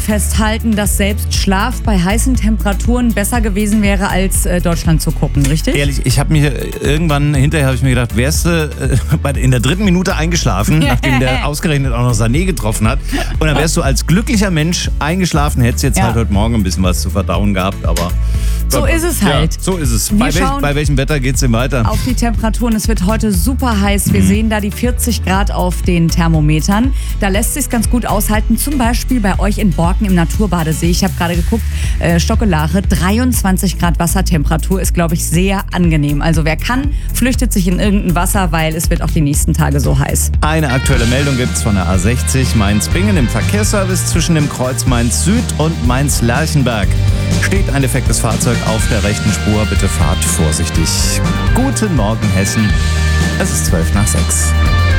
festhalten, dass selbst Schlaf bei heißen Temperaturen besser gewesen wäre, als Deutschland zu gucken, richtig? Ehrlich, ich habe mir irgendwann hinterher gedacht, wärst du in der 3. Minute eingeschlafen, nachdem der ausgerechnet auch noch Sané getroffen hat. Und dann wärst du als glücklicher Mensch eingeschlafen, hättest jetzt halt heute Morgen ein bisschen was zu verdauen gehabt, aber... So ist es halt. Ja, so ist es. Bei welchem Wetter geht's denn weiter? Auf die Temperaturen. Es wird heute super heiß. Wir sehen da die 40 Grad auf den Thermometern. Da lässt sich ganz gut aushalten. Zum Beispiel bei euch in Borken im Naturbadesee. Ich habe gerade geguckt, Stockelache, 23 Grad Wassertemperatur ist, glaube ich, sehr angenehm. Also wer kann, flüchtet sich in irgendein Wasser, weil es wird auch die nächsten Tage so heiß. Eine aktuelle Meldung gibt's von der A60 Mainz-Bingen im Verkehrsservice zwischen dem Kreuz Mainz-Süd und Mainz-Lerchenberg. Steht ein defektes Fahrzeug auf der rechten Spur. Bitte fahrt vorsichtig. Guten Morgen, Hessen. Es ist 5 nach 6.